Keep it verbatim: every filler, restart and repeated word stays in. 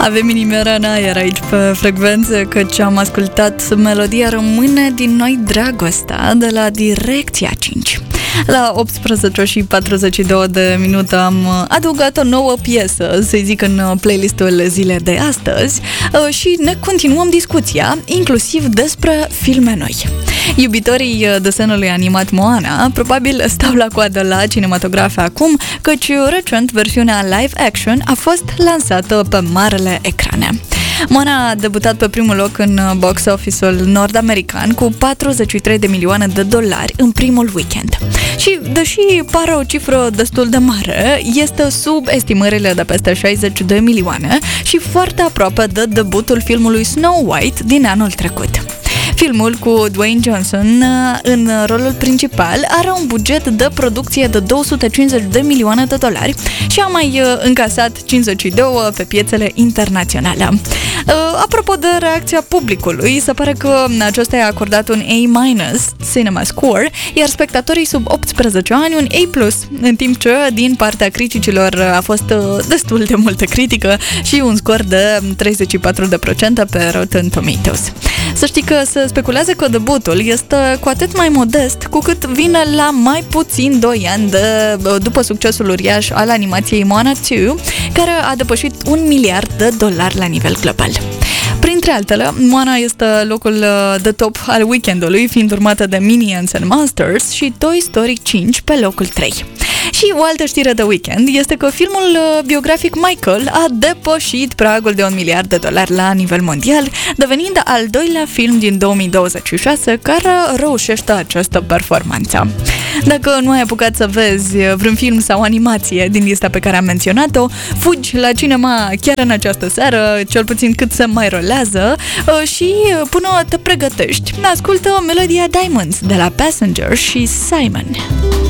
Avem inimioara în aer aici pe frecvență, căci am ascultat melodia Rămâne din noi dragostea de la Direcția cinci. La optsprezece și patruzeci și două de minute am adăugat o nouă piesă, să zic, în playlistul zilei de astăzi și ne continuăm discuția, inclusiv despre filme noi. Iubitorii desenului animat Moana probabil stau la coadă la cinematografe acum, căci recent versiunea live action a fost lansată pe marele ecrane. Moana a debutat pe primul loc în box office-ul nord-american cu patruzeci și trei de milioane de dolari în primul weekend. Și, deși pare o cifră destul de mare, este sub estimările de peste șaizeci de milioane și foarte aproape de debutul filmului Snow White din anul trecut. Filmul cu Dwayne Johnson în rolul principal are un buget de producție de două sute cincizeci de milioane de dolari și a mai încasat cincizeci și doi pe piețele internaționale. Apropo de reacția publicului, se pare că acesta i-a acordat un A- Cinema Score, iar spectatorii sub optsprezece ani un A+, în timp ce din partea criticilor a fost destul de multă critică și un scor de treizeci și patru la sută pe Rotten Tomatoes. Să știi că se speculează că debutul este cu atât mai modest cu cât vine la mai puțin doi ani de, după succesul uriaș al animației Moana doi, care a depășit un miliard de dolari la nivel global. Printre altele, Moana este locul de top al weekendului, fiind urmată de Minions and Monsters și Toy Story cinci pe locul trei. Și o altă știre de weekend este că filmul biografic Michael a depășit pragul de un miliard de dolari la nivel mondial, devenind al doilea film din două mii douăzeci și șase care reușește această performanță. Dacă nu ai apucat să vezi vreun film sau animație din lista pe care am menționat-o, fugi la cinema chiar în această seară, cel puțin cât se mai rolează, și până te pregătești, ascultă melodia Diamonds de la Passenger și Simon.